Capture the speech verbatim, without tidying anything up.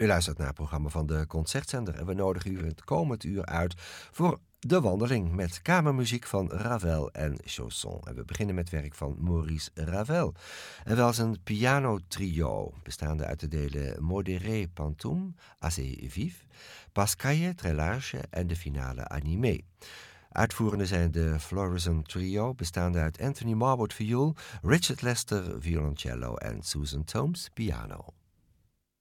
U luistert naar het programma van de Concertzender en we nodigen u het komend uur uit voor De Wandeling met kamermuziek van Ravel en Chausson. En we beginnen met werk van Maurice Ravel. En wel zijn piano-trio, bestaande uit de delen Modéré Pantoum, Assez Vif, Pascaille Très Large en de finale Animé. Uitvoerende zijn de Florissant Trio, bestaande uit Anthony Marwood viool, Richard Lester violoncello en Susan Thomes piano.